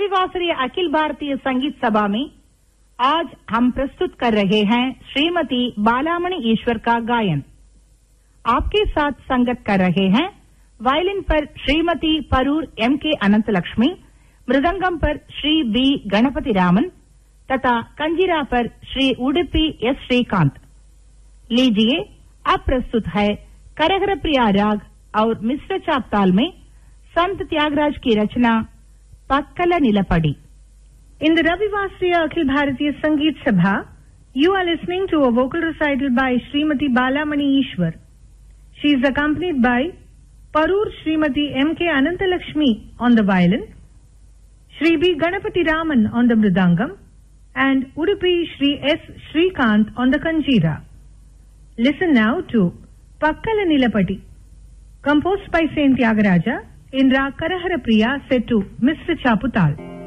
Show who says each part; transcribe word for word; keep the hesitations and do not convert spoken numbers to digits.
Speaker 1: रविवासरीय अखिल भारतीय संगीत सभा में आज हम प्रस्तुत कर रहे हैं श्रीमती बालामणि ईश्वर का गायन। आपके साथ संगत कर रहे हैं वायलिन पर श्रीमती परूर एम के अनंत लक्ष्मी, मृदंगम पर श्री बी गणपति रामन तथा कंजीरा पर श्री उडुपी एस श्रीकांत। लीजिए, अब प्रस्तुत है करहर प्रिया राग और मिश्र चाप ताल में संत त्यागराज की रचना पक्कल निलपड़ी।
Speaker 2: In the Ravivasriya Akhil Bharatiya Sangeet Sabha, you are listening to a vocal recital by Srimati Balamani Ishwar. She is accompanied by Parur Srimati M K Anantalakshmi on the violin, Shri B Ganapati Raman on the mridangam, and Udupi Shri S Shrikant on the kanjira. Listen now to Pakkala Nilapadi, composed by Saint Tyagaraja in Raag Karahara Priya set to Misra Chaputal.